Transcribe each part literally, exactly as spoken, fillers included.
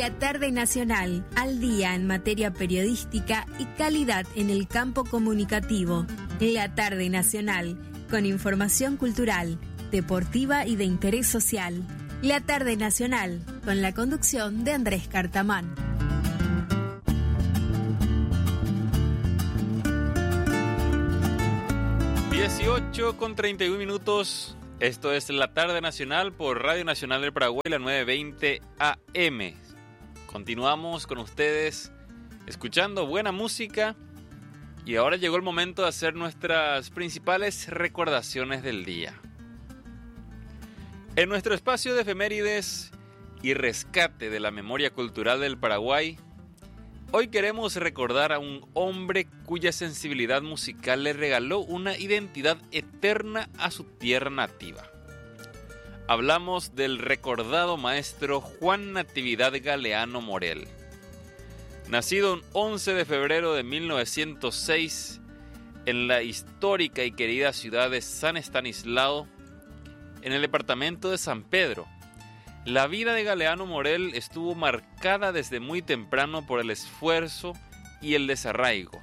La Tarde Nacional, al día en materia periodística y calidad en el campo comunicativo. La Tarde Nacional, con información cultural, deportiva y de interés social. La Tarde Nacional, con la conducción de Andrés Cartamán. dieciocho con treinta y uno minutos. Esto es La Tarde Nacional por Radio Nacional del Paraguay, la novecientos veinte A M. Continuamos con ustedes escuchando buena música y ahora llegó el momento de hacer nuestras principales recordaciones del día. En nuestro espacio de efemérides y rescate de la memoria cultural del Paraguay, hoy queremos recordar a un hombre cuya sensibilidad musical le regaló una identidad eterna a su tierra nativa. Hablamos del recordado maestro Juan Natividad Galeano Morel. Nacido el once de febrero de mil novecientos seis en la histórica y querida ciudad de San Estanislao, en el departamento de San Pedro, la vida de Galeano Morel estuvo marcada desde muy temprano por el esfuerzo y el desarraigo.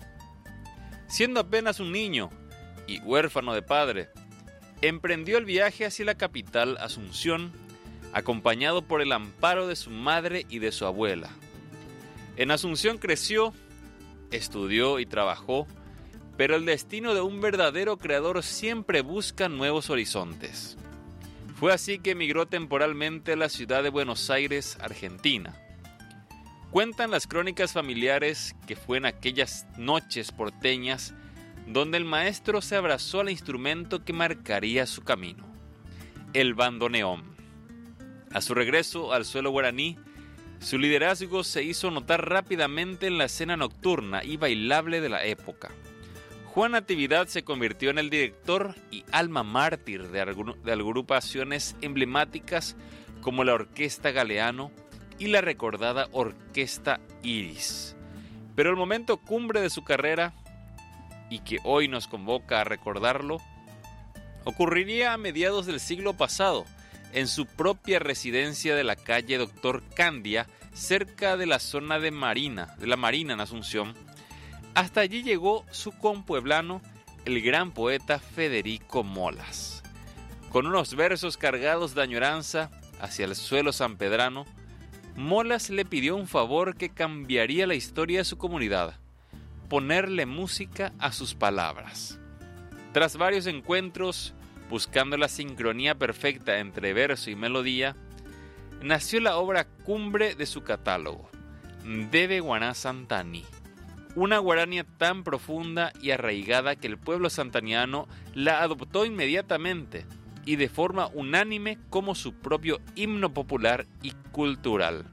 Siendo apenas un niño y huérfano de padre, emprendió el viaje hacia la capital, Asunción, acompañado por el amparo de su madre y de su abuela. En Asunción creció, estudió y trabajó, pero el destino de un verdadero creador siempre busca nuevos horizontes. Fue así que emigró temporalmente a la ciudad de Buenos Aires, Argentina. Cuentan las crónicas familiares que fue en aquellas noches porteñas donde el maestro se abrazó al instrumento que marcaría su camino, el bandoneón. A su regreso al suelo guaraní, su liderazgo se hizo notar rápidamente en la escena nocturna y bailable de la época. Juan Natividad se convirtió en el director y alma mártir de, argu- de agrupaciones emblemáticas como la Orquesta Galeano y la recordada Orquesta Iris. Pero el momento cumbre de su carrera, y que hoy nos convoca a recordarlo, ocurriría a mediados del siglo pasado, en su propia residencia de la calle Doctor Candia, cerca de la zona de Marina, de la Marina en Asunción. Hasta allí llegó su compueblano, el gran poeta Federico Molas. Con unos versos cargados de añoranza hacia el suelo sanpedrano, Molas le pidió un favor que cambiaría la historia de su comunidad: ponerle música a sus palabras. Tras varios encuentros, buscando la sincronía perfecta entre verso y melodía, nació la obra cumbre de su catálogo, Debe Guaná Santani, una guarania tan profunda y arraigada que el pueblo santaniano la adoptó inmediatamente y de forma unánime como su propio himno popular y cultural.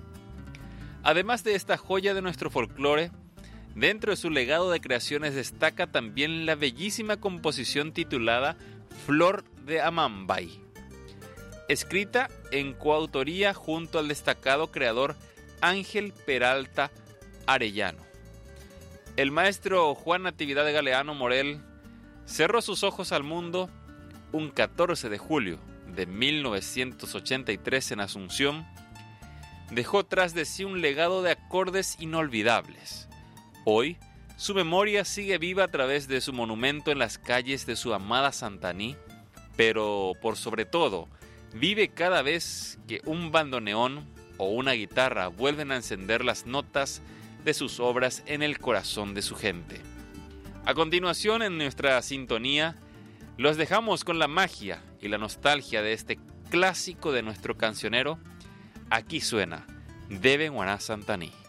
Además de esta joya de nuestro folclore, dentro de su legado de creaciones destaca también la bellísima composición titulada Flor de Amambay, escrita en coautoría junto al destacado creador Ángel Peralta Arellano. El maestro Juan Natividad Galeano Morel cerró sus ojos al mundo un catorce de julio de mil novecientos ochenta y tres en Asunción. Dejó tras de sí un legado de acordes inolvidables. Hoy, su memoria sigue viva a través de su monumento en las calles de su amada Santaní, pero por sobre todo, vive cada vez que un bandoneón o una guitarra vuelven a encender las notas de sus obras en el corazón de su gente. A continuación, en nuestra sintonía, los dejamos con la magia y la nostalgia de este clásico de nuestro cancionero. Aquí suena Debe Guaná Santaní.